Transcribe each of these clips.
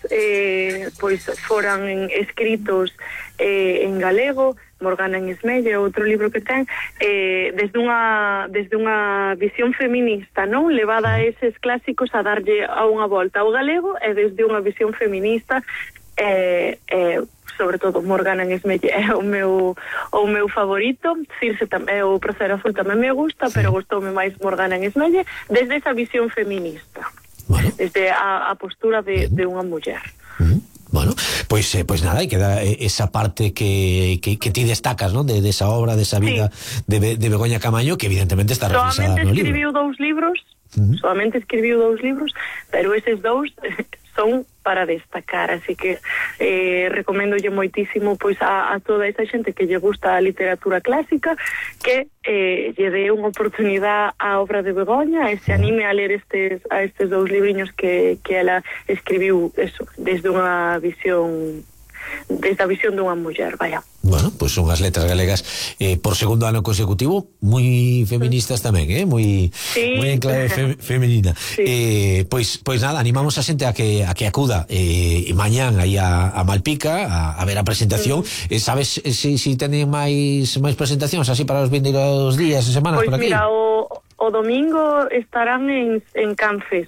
pois foran escritos en galego. Morgana en Esmelle, outro libro que ten, desde unha visión feminista, non? Levada a eses clásicos a darlle a unha volta ao galego, e desde unha visión feminista, sobre todo Morgana en Esmelle é o meu favorito. Circe tamén, o Prócer Azul tamén me gusta, pero gustoume máis Morgana en Esmelle desde esa visión feminista, desde a postura de unha muller. Bueno, pois nada, e queda esa parte que ti destacas, non? De esa obra, de esa vida de Begoña Camaño, que evidentemente está reflexada no libro. Solamente escribiu dous libros, pero eses dous son para destacar, así que recoméndolle moitísimo pois a toda esa xente que lle gusta a literatura clásica que lle dé unha oportunidade á obra de Begoña e se anime a ler estes dous libriños que ela escribiu eso, desde a visión dunha muller, vaya. Bueno, pois son as letras galegas por segundo ano consecutivo moi feministas tamén, moi en clave femenina. Pois nada, animamos a xente a que acuda mañán aí a Malpica a ver a presentación. Sabes se teñen máis presentacións así para os vindeiros días e semanas por aquí? Pois mira, o domingo estarán en Canfes.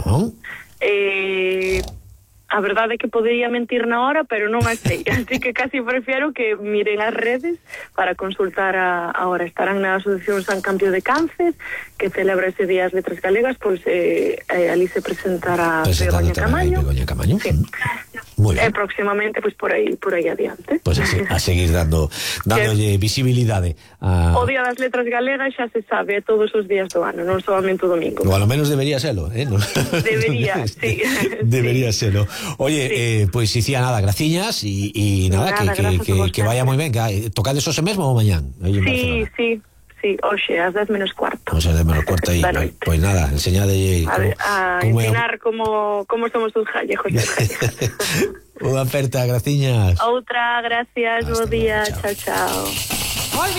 A verdade é que podería mentir na hora, pero non a sei. Así que casi prefiero que miren as redes para consultar a hora. Estarán na Asociación San Campio de Canfes, que celebra ese día as letras galegas, pois ali se presentará Begoña Camaño. Sí. Próximamente, pois por aí adiante. Pois a seguir dándolle visibilidade. O Día das Letras Galegas xa se sabe todos os días do ano, non solamente o domingo. O alo menos debería selo, Debería, sí. Debería selo. Oye, pois Icía, nada, graciñas e nada, que vaya moi ben. Tocades hoxe mesmo ou mañán? Sí, hoxe, ás 10 menos cuarto. Hoxe, ás 10 menos cuarto aí. Pois nada, enseñade a ensinar como somos os gallejos. Unha aperta, graciñas. Outra, gracias, bo día, chao.